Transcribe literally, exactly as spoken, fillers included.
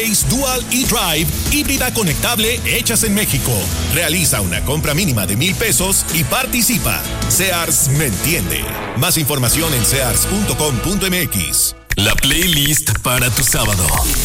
Dual e-Drive, híbrida conectable hechas en México. Realiza una compra mínima de mil pesos y participa. Sears me entiende. Más información en sears punto com punto m x. La playlist para tu sábado.